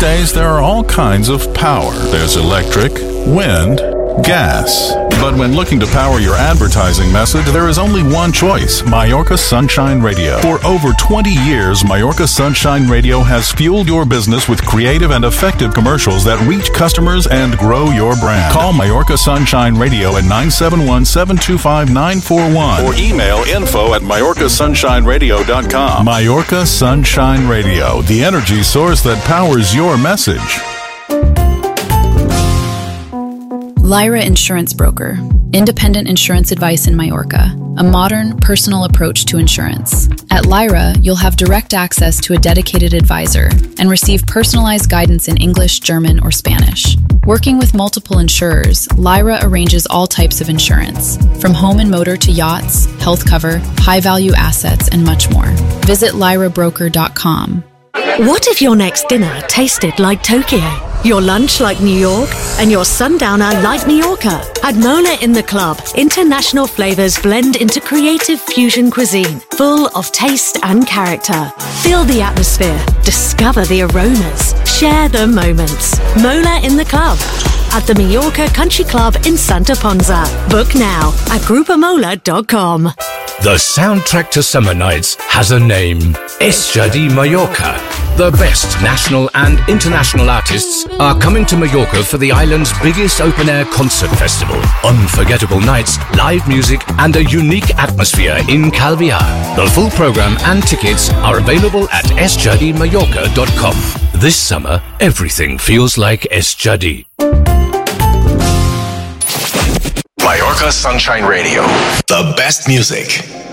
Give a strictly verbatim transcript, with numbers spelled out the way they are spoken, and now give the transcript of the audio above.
days, there are all kinds of power. There's electric, wind, gas. But when looking to power your advertising message, there is only one choice: Mallorca Sunshine Radio. For over twenty years, Mallorca Sunshine Radio has fueled your business with creative and effective commercials that reach customers and grow your brand. Call Mallorca Sunshine Radio at nine seven one, seven two five, nine four one or email info at Mallorca Sunshine Radio dot com. Mallorca Sunshine Radio, the energy source that powers your message. Lyra Insurance Broker. Independent insurance advice in Mallorca. A modern, personal approach to insurance. At Lyra, you'll have direct access to a dedicated advisor and receive personalized guidance in English, German, or Spanish. Working with multiple insurers, Lyra arranges all types of insurance, from home and motor to yachts, health cover, high-value assets, and much more. Visit lyra broker dot com. What if your next dinner tasted like Tokyo, your lunch like New York, and your sundowner like Mallorca? At Mola in the Club, international flavors blend into creative fusion cuisine, full of taste and character. Feel the atmosphere, discover the aromas, share the moments. Mola in the Club, at the Mallorca Country Club in Santa Ponza. Book now at grupo mola dot com. The soundtrack to summer nights has a name: Es Jadi Mallorca. The best national and international artists are coming to Mallorca for the island's biggest open-air concert festival. Unforgettable nights, live music, and a unique atmosphere in Calviar. The full program and tickets are available at es jadi mallorca dot com. This summer, everything feels like Es Jadi. Mallorca Sunshine Radio. The best music